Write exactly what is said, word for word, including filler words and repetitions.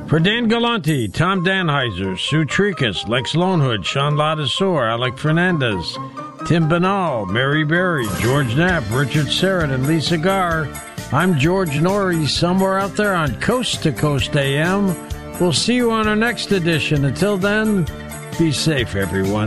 For Dan Galante, Tom Danheiser, Sue Tricus, Lex Lonehood, Sean Ladasor, Alec Fernandez, Tim Banal, Mary Berry, George Knapp, Richard Serrett, and Lisa Garr, I'm George Norrie, somewhere out there on Coast to Coast A M. We'll see you on our next edition. Until then, be safe, everyone.